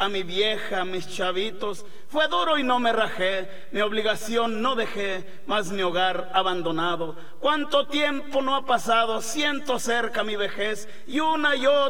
a mi vieja, a mis chavitos. Fue duro y no me rajé, mi obligación no dejé, mas mi hogar abandonado. Cuánto tiempo no ha pasado, siento cerca mi vejez, y una y otra